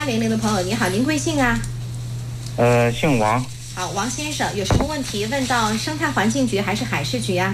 800的朋友，你好，您贵姓啊？ 姓王。 好，王先生，有什么问题问到生态环境局还是海事局呀？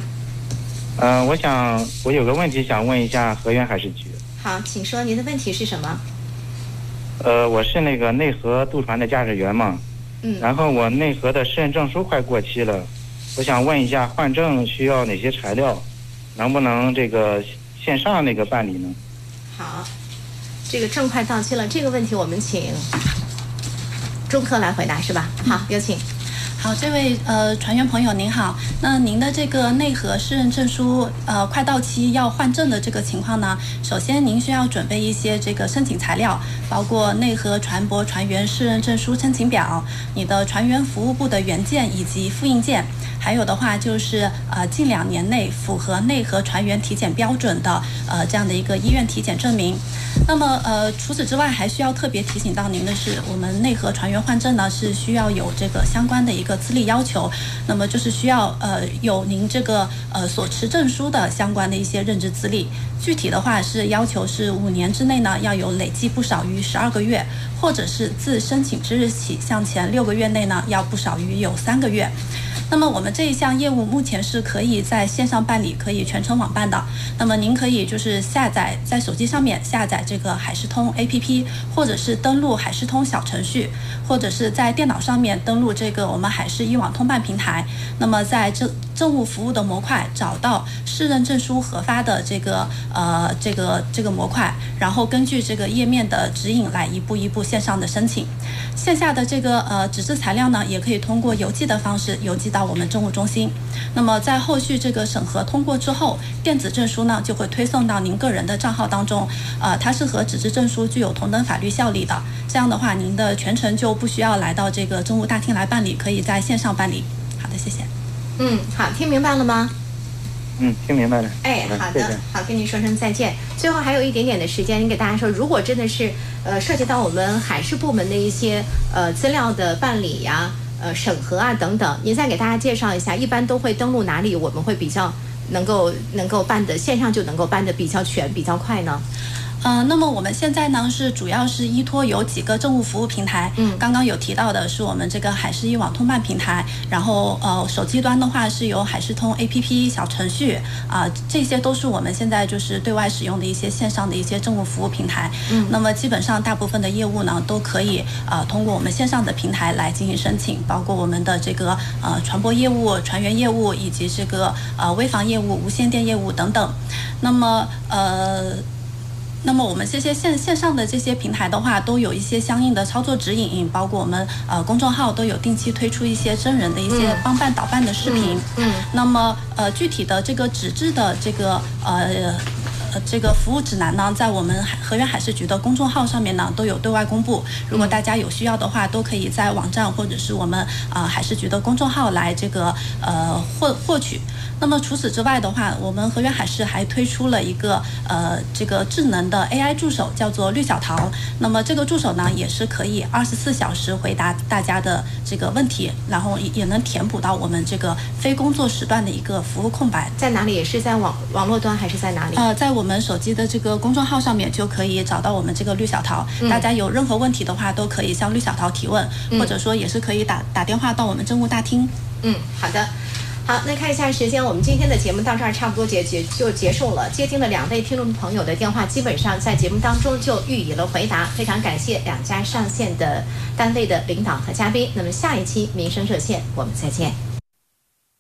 我有个问题想问一下河源海事局。 好，请说，您的问题是什么？ 我是那个内河渡船的驾驶员嘛，然后我内河的试验证书快过期了，我想问一下换证需要哪些材料，能不能这个线上那个办理呢？ 好，这个证快到期了，这个问题我们请钟科来回答是吧？好，有请。 好，这位船员朋友您好，那您的这个内河试任证书快到期要换证的这个情况呢，首先您需要准备一些这个申请材料，包括内河船舶船员试任证书申请表、你的船员服务部的原件以及复印件，还有的话就是近2年内符合内河船员体检标准的这样的一个医院体检证明。那么除此之外还需要特别提醒到您的是，我们内河船员换证呢是需要有这个相关的一个资历要求，那么就是需要有您这个所持证书的相关的一些任职资历，具体的话是要求是5年之内呢要有累计不少于12个月，或者是自申请之日起向前6个月内呢要不少于有3个月。那么我们这一项业务目前是可以在线上办理，可以全程网办的。那么您可以就是下载在手机上面下载这个海事通 APP， 或者是登录海事通小程序，或者是在电脑上面登录这个我们海事一网通办平台。那么在政务服务的模块找到试任证书核发的这个模块，然后根据这个页面的指引来一步一步线上的申请。线下的这个纸质材料呢，也可以通过邮寄的方式邮寄到我们政务中心。那么在后续这个审核通过之后，电子证书呢就会推送到您个人的账号当中，它是和纸质证书具有同等法律效力的。这样的话，您的全程就不需要来到这个政务大厅来办理，可以在线上办理。好的，谢谢。 好，听明白了吗？ 听明白了。 好的，好，跟您说声再见。最后还有一点点的时间，您给大家说，如果真的是涉及到我们海事部门的一些资料的办理呀、审核啊等等，您再给大家介绍一下，一般都会登录哪里，我们会比较能够办的线上就能够办的比较全、比较快呢？ 那么我们现在呢是主要是依托有几个政务服务平台，刚刚有提到的是我们这个海事一网通办平台，然后手机端的话是有海事通 APP 小程序这些都是我们现在就是对外使用的一些线上的一些政务服务平台。那么基本上大部分的业务呢都可以通过我们线上的平台来进行申请，包括我们的这个船舶业务、船员业务以及这个危房业务、无线电业务等等。那么我们这些线上的这些平台的话，都有一些相应的操作指引，包括我们公众号都有定期推出一些真人的一些帮办导办的视频。那么具体的这个纸质的这个服务指南呢，在我们河源海事局的公众号上面呢都有对外公布，如果大家有需要的话，都可以在网站或者是我们海事局的公众号来这个获取。那么除此之外的话，我们河源海事还推出了一个这个智能的 AI 助手，叫做绿小桃。那么这个助手呢，也是可以24小时回答大家的这个问题，然后也能填补到我们这个非工作时段的一个服务空白。 在哪里？也是在网络端还是在哪里？ 在我们手机的这个公众号上面就可以找到我们这个绿小桃。大家有任何问题的话，都可以向绿小桃提问，或者说也是可以打电话到我们政务大厅。 好的。好，那看一下时间，我们今天的节目到这儿差不多就结束了。接听了2位听众朋友的电话，基本上在节目当中就予以了回答。非常感谢2家上线的单位的领导和嘉宾。那么下一期民生热线我们再见。